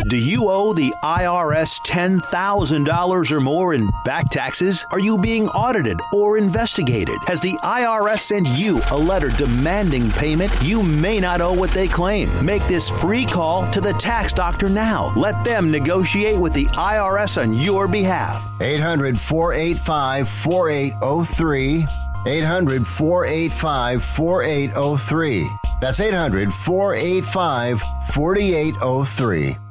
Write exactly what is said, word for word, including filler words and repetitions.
Do you owe the I R S ten thousand dollars or more in back taxes? Are you being audited or investigated? Has the I R S sent you a letter demanding payment? You may not owe what they claim. Make this free call to the tax doctor now. Let them negotiate with the I R S on your behalf. eight hundred, four eight five, four eight zero three. eight hundred, four eight five, four eight zero three. That's eight hundred, four eight five, four eight zero three.